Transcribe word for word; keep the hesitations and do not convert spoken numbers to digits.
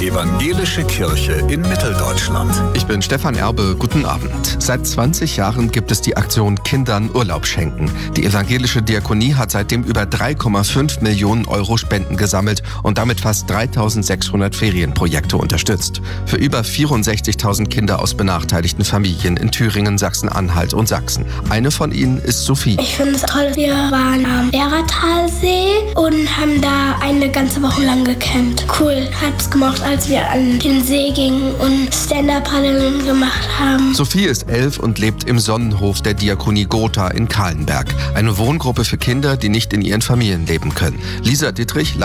Evangelische Kirche in Mitteldeutschland. Ich bin Stefan Erbe, guten Abend. Seit zwanzig Jahren gibt es die Aktion Kindern Urlaub schenken. Die evangelische Diakonie hat seitdem über drei Komma fünf Millionen Euro Spenden gesammelt und damit fast dreitausendsechshundert Ferienprojekte unterstützt. Für über vierundsechzigtausend Kinder aus benachteiligten Familien in Thüringen, Sachsen-Anhalt und Sachsen. Eine von ihnen ist Sophie. Ich finde es toll, wir waren am Werratalsee und haben da eine ganze Woche lang gecampt. Cool, hab's gemacht, als wir an den See gingen und Stand-Up-Paddeln gemacht haben. Sophie ist elf und lebt im Sonnenhof der Diakonie Gotha in Kahlenberg. Eine Wohngruppe für Kinder, die nicht in ihren Familien leben können. Lisa Dittrich